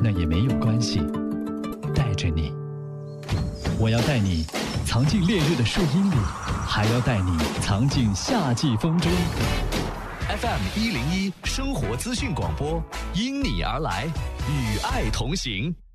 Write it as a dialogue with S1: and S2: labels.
S1: 那也没有关系，带着你。我要带你藏进烈日的树荫里，还要带你藏进夏季风中。
S2: FM 101生活资讯广播，因你而来，与爱同行。